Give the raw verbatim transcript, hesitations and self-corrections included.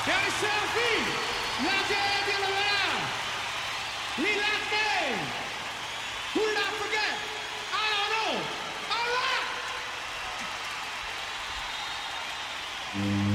E ai selfie, la gente lo verrà. Li latte. Who did I forget? I don't know. All right.